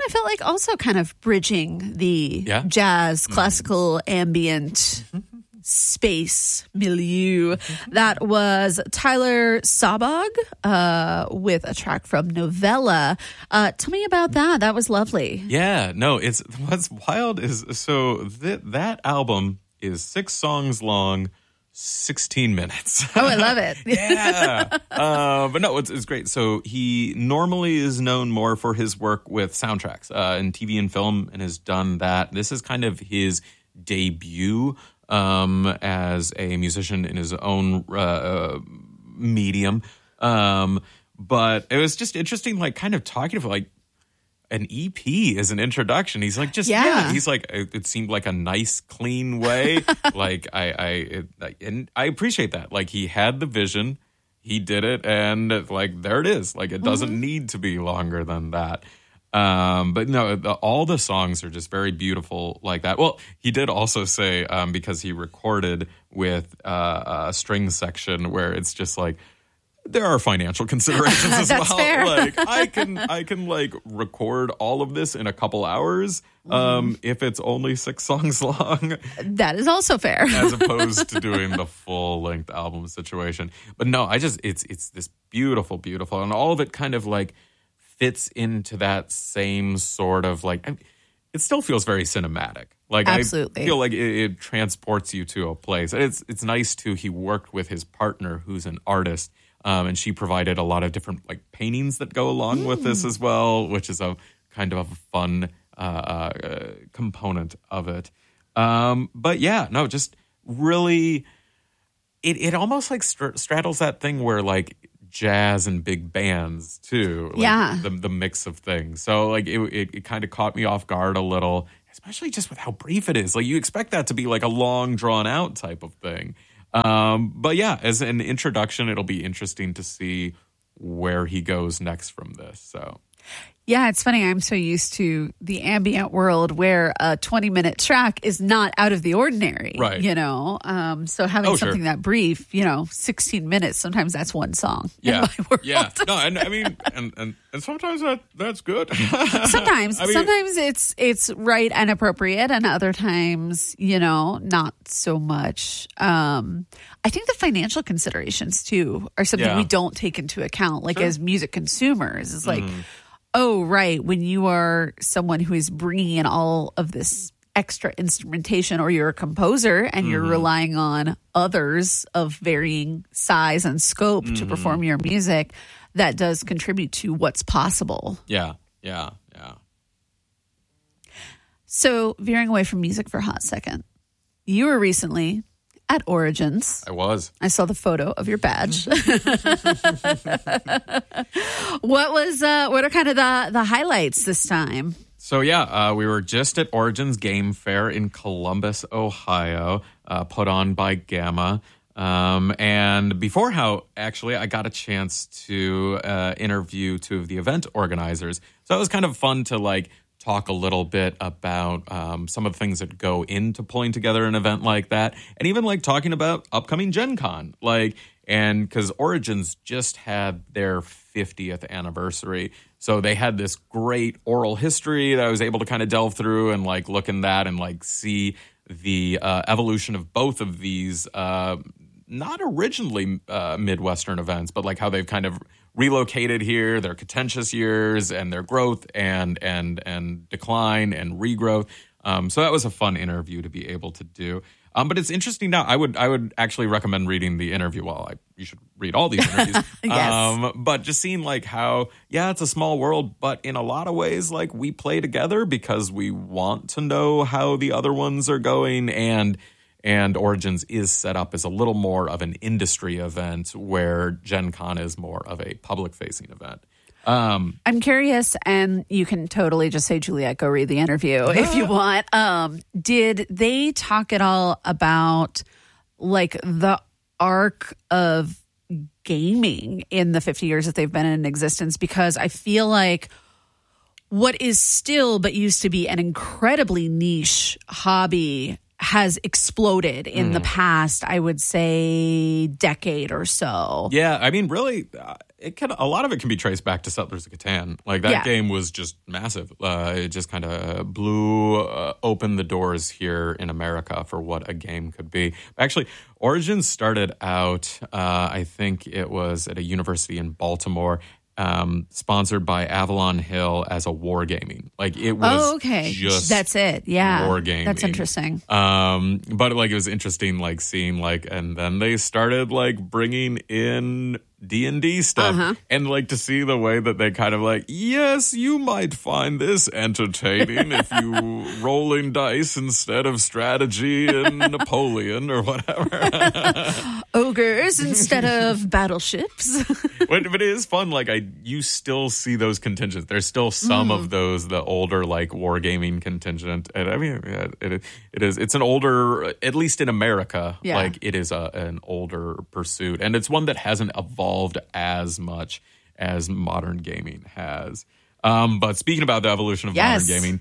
I felt like also kind of bridging the jazz, classical, ambient space milieu. That was Tyler Sabag with a track from Novella. Tell me about that. That was lovely. Yeah, no, what's wild is that album is 6 songs long, 16 minutes. Oh, I love it. Yeah. But no, it's great. So he normally is known more for his work with soundtracks in TV and film, and has done that. This is kind of his debut as a musician in his own medium. But it was just interesting, like kind of talking to like an EP as an introduction. He's like, he's like, it seemed like a nice, clean way. Like and I appreciate that. Like he had the vision, he did it, and like, there it is. Like it doesn't need to be longer than that. But no, all the songs are just very beautiful like that. Well, he did also say, because he recorded with a string section where it's just like, there are financial considerations as well. Fair. Like I can like record all of this in a couple hours, if it's only 6 songs long. That is also fair. As opposed to doing the full length album situation. But no, it's this beautiful, and all of it kind of like fits into that same sort of like, it still feels very cinematic. Like absolutely. I feel like it transports you to a place. It's nice too. He worked with his partner who's an artist. And she provided a lot of different like paintings that go along with this as well, which is a kind of a fun component of it. But yeah, no, just really, it almost like straddles that thing where like jazz and big bands too. Like the mix of things. So like it kind of caught me off guard a little, especially just with how brief it is. Like you expect that to be like a long drawn out type of thing. But yeah, as an introduction, it'll be interesting to see where he goes next from this. So, yeah, it's funny. I'm so used to the ambient world where a 20-minute track is not out of the ordinary, right? You know, so having something that brief, 16 minutes, sometimes that's one song. Yeah, in my world. Yeah. No, and I mean, and sometimes that's good. Sometimes it's right and appropriate, and other times, not so much. I think the financial considerations too are something we don't take into account, like as music consumers. It's like, oh, right, when you are someone who is bringing in all of this extra instrumentation, or you're a composer and you're relying on others of varying size and scope to perform your music, that does contribute to what's possible. Yeah. So, veering away from music for a hot second, you were recently at Origins. I was. I saw the photo of your badge. What are kind of the highlights this time? So we were just at Origins Game Fair in Columbus, Ohio, put on by Gamma. And before actually, I got a chance to interview 2 of the event organizers. So it was kind of fun to like talk a little bit about some of the things that go into pulling together an event like that, and even like talking about upcoming Gen Con, and because Origins just had their 50th anniversary, so they had this great oral history that I was able to kind of delve through and like look in that and like see the evolution of both of these not originally Midwestern events, but like how they've kind of relocated here, their contentious years and their growth and decline and regrowth. So that was a fun interview to be able to do. But it's interesting now. I would actually recommend reading the interview. Well, you should read all these interviews. Yes. But just seeing like how, it's a small world, but in a lot of ways, like we play together because we want to know how the other ones are going, and Origins is set up as a little more of an industry event where Gen Con is more of a public-facing event. I'm curious, and you can totally just say, Juliet, go read the interview if you want. Did they talk at all about like the arc of gaming in the 50 years that they've been in existence? Because I feel like what is still but used to be an incredibly niche hobby has exploded in the past, I would say, decade or so. Yeah, I mean, really, a lot of it can be traced back to Settlers of Catan. Like that game was just massive. It just kind of blew open the doors here in America for what a game could be. Actually, Origins started out, I think it was at a university in Baltimore, sponsored by Avalon Hill as a wargaming. Like it was just that's it. Yeah. Wargaming. That's interesting. But like it was interesting like seeing like, and then they started like bringing in D&D stuff and like to see the way that they kind of like, yes, you might find this entertaining if you rolling dice instead of strategy and Napoleon or whatever. Ogres instead of battleships. But it is fun. Like you still see those contingents. There's still some of those, the older like wargaming contingent. And I mean, it is. It's an older, at least in America, like it is an older pursuit, and it's one that hasn't evolved as much as modern gaming has. But speaking about the evolution of modern gaming,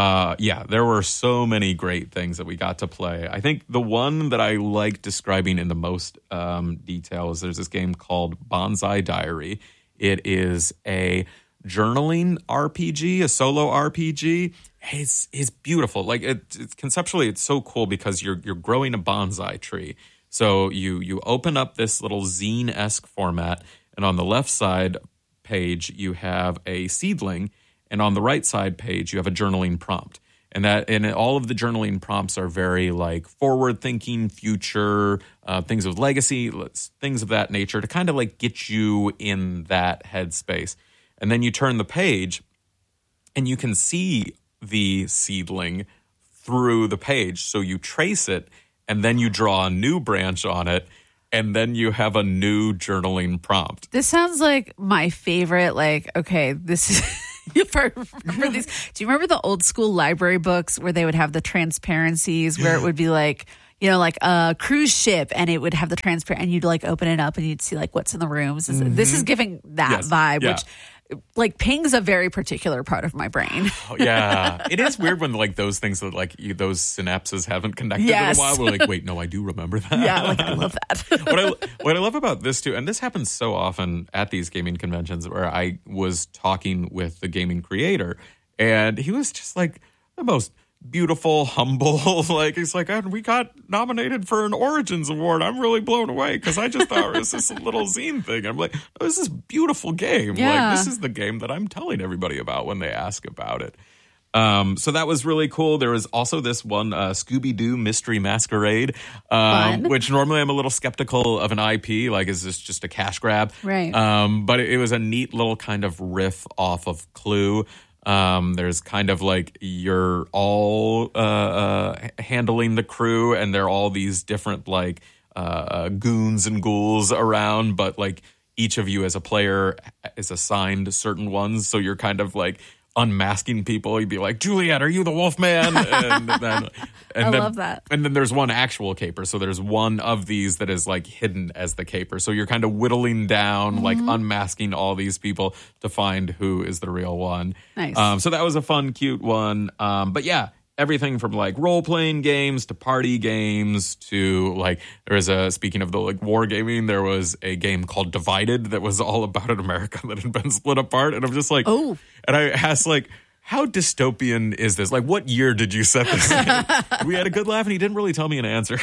there were so many great things that we got to play. I think the one that I like describing in the most detail is there's this game called Bonsai Diary. It is a journaling RPG, a solo RPG. It's beautiful. Like it's conceptually, it's so cool because you're growing a bonsai tree. So you open up this little zine-esque format, and on the left side page you have a seedling, and on the right side page you have a journaling prompt. And all of the journaling prompts are very like forward-thinking, future, things of legacy, things of that nature to kind of like get you in that headspace. And then you turn the page, and you can see the seedling through the page. So you trace it, and then you draw a new branch on it, and then you have a new journaling prompt. This sounds like my favorite, like, okay, this is... If I remember these, do you remember the old school library books where they would have the transparencies where it would be like, you know, like a cruise ship, and it would have the transparent, and you'd like open it up and you'd see like what's in the rooms. This is giving that vibe, which like pings a very particular part of my brain. Yeah. It is weird when like those things that like those synapses haven't connected in a while. We're like, wait, no, I do remember that. Yeah, like I love that. What I love about this too, and this happens so often at these gaming conventions where I was talking with the gaming creator, and he was just like the most beautiful, humble, like he's like, we got nominated for an Origins Award. I'm really blown away because I just thought it was this little zine thing. I'm like, oh, this is a beautiful game. Like this is the game that I'm telling everybody about when they ask about it. So that was really cool. There was also this one Scooby-Doo Mystery Masquerade, which normally I'm a little skeptical of an IP. Like, is this just a cash grab? Right. But it was a neat little kind of riff off of Clue. There's kind of like you're all handling the crew, and there are all these different like goons and ghouls around, but like each of you as a player is assigned certain ones, so you're kind of like unmasking people. You'd be like, Juliet, are you the Wolfman? I love that. And then there's one actual caper. So there's one of these that is like hidden as the caper. So you're kind of whittling down, like unmasking all these people to find who is the real one. Nice. So that was a fun, cute one. But yeah, everything from like role-playing games to party games to like, speaking of the like wargaming, there was a game called Divided that was all about an America that had been split apart. And I'm just like, oh. And I asked like, how dystopian is this? Like, what year did you set this in? We had a good laugh, and he didn't really tell me an answer.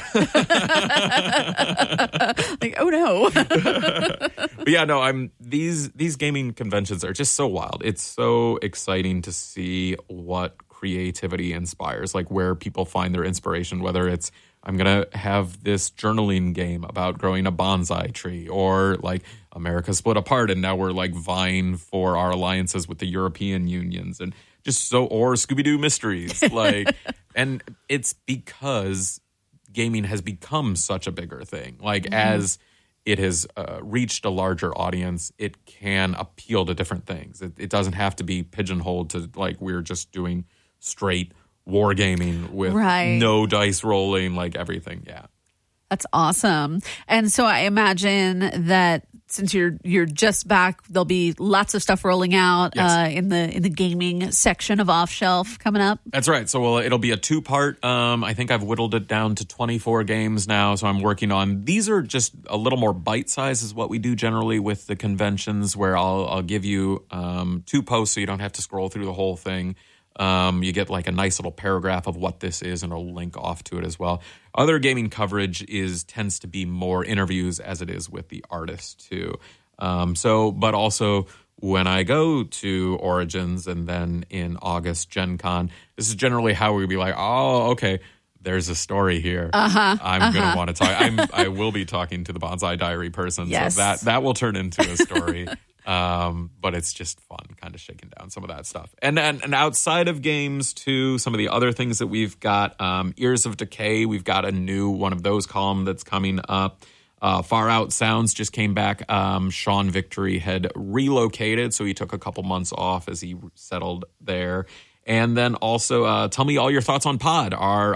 Like, oh no. But yeah, no, these gaming conventions are just so wild. It's so exciting to see what creativity inspires, like where people find their inspiration, whether it's I'm going to have this journaling game about growing a bonsai tree, or like America split apart and now we're like vying for our alliances with the European unions, and just or Scooby-Doo mysteries. Like, and it's because gaming has become such a bigger thing. Like as it has reached a larger audience, it can appeal to different things. It doesn't have to be pigeonholed to like we're just doing straight wargaming with no dice rolling, like everything. Yeah. That's awesome. And so I imagine that since you're just back, there'll be lots of stuff rolling out in the gaming section of Off Shelf coming up. That's right. So it'll be a 2-part. I think I've whittled it down to 24 games now. So I'm working on these are just a little more bite size is what we do generally with the conventions, where I'll give you 2 posts so you don't have to scroll through the whole thing. You get like a nice little paragraph of what this is, and it'll link off to it as well. Other gaming coverage tends to be more interviews, as it is with the artist too. But also when I go to Origins and then in August Gen Con, this is generally how we'd be like, oh, okay, there's a story here. I'm going to want to talk. I will be talking to the Bonsai Diary person, so that will turn into a story. But it's just fun kind of shaking down some of that stuff. And outside of games too, some of the other things that we've got, Ears of Decay, we've got a new one of those column that's coming up. Far Out Sounds just came back. Sean Victory had relocated, so he took a couple months off as he settled there. And then also, tell me all your thoughts on Pod, our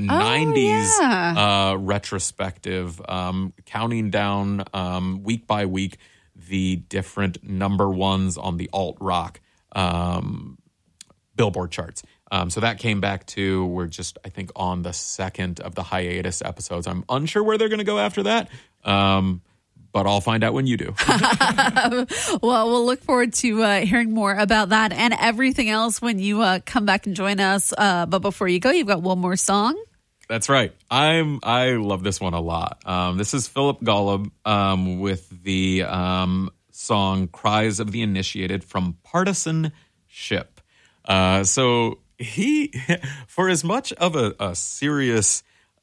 90s retrospective, counting down week by week the different number ones on the alt-rock Billboard charts. So that came back too. We're just, I think, on the 2nd of the hiatus episodes. I'm unsure where they're going to go after that, but I'll find out when you do. Well, we'll look forward to hearing more about that and everything else when you come back and join us. But before you go, you've got one more song. That's right. I love this one a lot. This is Philip Golub with the song Cries of the Initiated from Partisan Ship. So he, for as much of a serious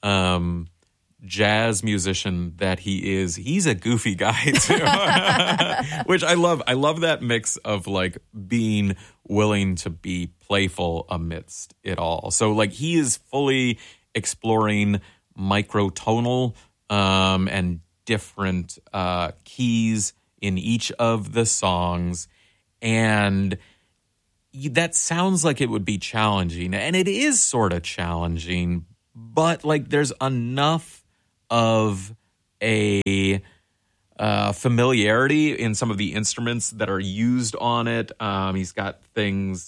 jazz musician that he is, he's a goofy guy too, which I love. I love that mix of like being willing to be playful amidst it all. So like he is fully exploring microtonal and different keys in each of the songs, and that sounds like it would be challenging, and it is sort of challenging, but like there's enough of a familiarity in some of the instruments that are used on it. He's got things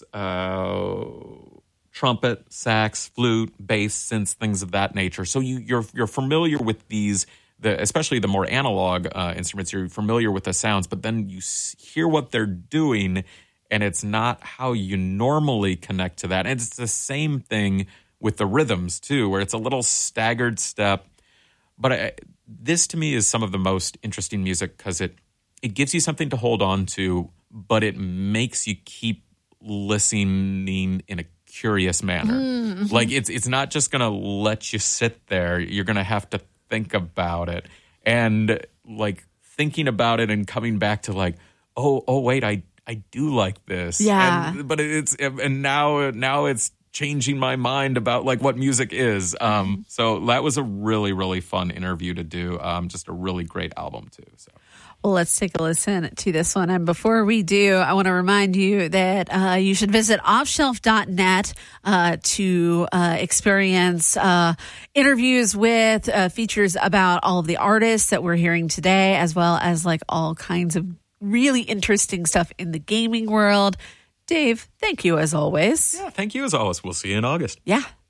trumpet, sax, flute, bass, synths, things of that nature. So you're familiar with these, especially the more analog instruments. You're familiar with the sounds, but then you hear what they're doing, and it's not how you normally connect to that. And it's the same thing with the rhythms too, where it's a little staggered step. But this to me is some of the most interesting music because it gives you something to hold on to, but it makes you keep listening in a curious manner. Mm-hmm. Like it's not just going to let you sit there. You're going to have to think about it, and like thinking about it and coming back to like, oh wait, I do like this. Yeah. But now it's changing my mind about like what music is. So that was a really, really fun interview to do. Just a really great album too. So. Well, let's take a listen to this one. And before we do, I want to remind you that you should visit offshelf.net to experience interviews with features about all of the artists that we're hearing today, as well as like all kinds of really interesting stuff in the gaming world. Dave, thank you as always. Yeah, thank you as always. We'll see you in August. Yeah.